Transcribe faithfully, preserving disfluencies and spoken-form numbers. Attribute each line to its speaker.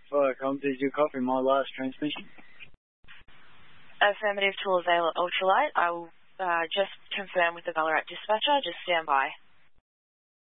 Speaker 1: uh, come to do copy my last transmission?
Speaker 2: Affirmative to Avail Ultralight. I will uh, just confirm with the Ballarat dispatcher. Just stand by.